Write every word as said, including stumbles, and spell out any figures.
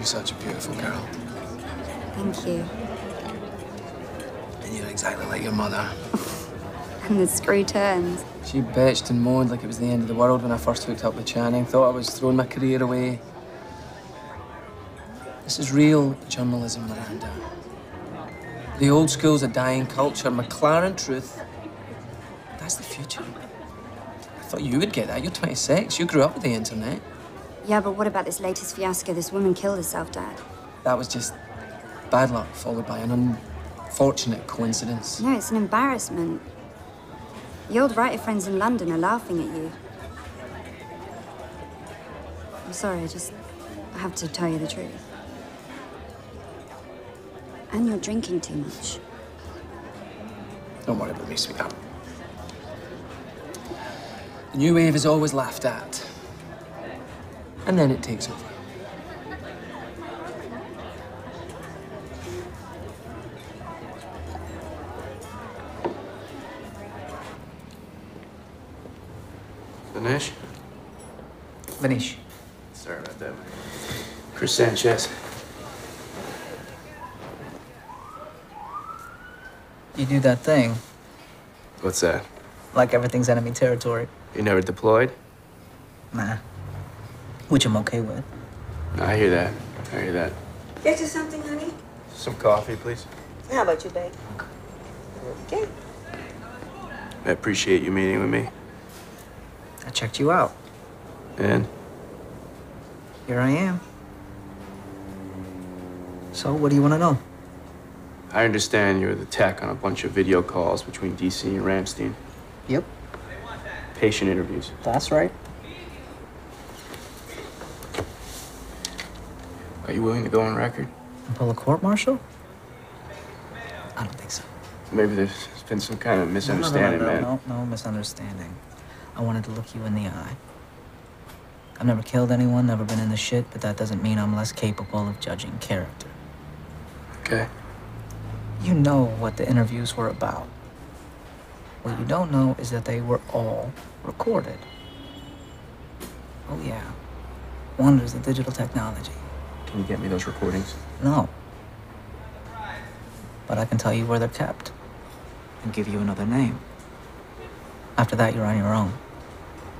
You're such a beautiful girl. Thank you. And you're exactly like your mother. And the screw turns. She bitched and moaned like it was the end of the world when I first hooked up with Channing. Thought I was throwing my career away. This is real journalism, Miranda. The old school's a dying culture. McLaren truth. That's the future. I thought you would get that. You're twenty-six. You grew up with the internet. Yeah, but what about this latest fiasco? This woman killed herself, Dad. That was just bad luck followed by an unfortunate coincidence. No, it's an embarrassment. Your old writer friends in London are laughing at you. I'm sorry, I just I have to tell you the truth. And you're drinking too much. Don't worry about me, sweetheart. The new wave is always laughed at. And then it takes over. Vanish? Vanish. Sorry about that. Chris Sanchez. You do that thing, What's that? like everything's enemy territory. You never deployed? Nah. Which I'm okay with. I hear that. I hear that. Get you something, honey? Some coffee, please. How about you, babe? Okay. I appreciate you meeting with me. I checked you out. And? Here I am. So, what do you want to know? I understand you're the tech on a bunch of video calls between D C and Ramstein. Yep. Patient interviews. That's right. Are you willing to go on record? And pull a court-martial? I don't think so. Maybe there's been some kind of misunderstanding, no, no, no, man. No, no, no misunderstanding. I wanted to look you in the eye. I've never killed anyone, never been in the shit, but that doesn't mean I'm less capable of judging character. Okay. You know what the interviews were about. What you don't know is that they were all recorded. Oh, yeah. Wonders of digital technology. Can you get me those recordings? No. But I can tell you where they're kept and give you another name. After that, you're on your own.